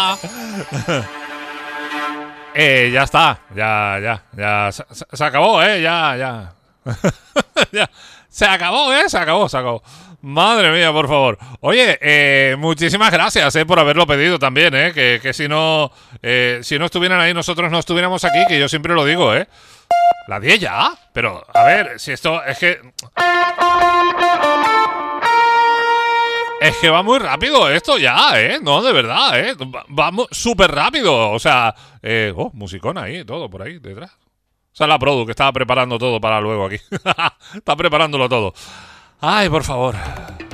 Ya está. Ya. Se acabó, ya. Ya. Se acabó, se acabó. Madre mía, por favor. Oye, muchísimas gracias, por haberlo pedido también, que si no estuvieran ahí, nosotros no estuviéramos aquí, que yo siempre lo digo, ¿La 10 ya? Pero, a ver, si esto es que... Es que va muy rápido esto ya, No, de verdad, Va súper rápido. O sea, musicón ahí, todo por ahí detrás. O sea, la produ que estaba preparando todo para luego aquí. Está preparándolo todo. Ay, por favor.